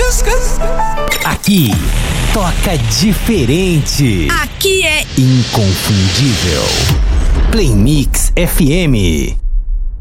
Aqui toca diferente. Aqui é inconfundível. Play Mix FM.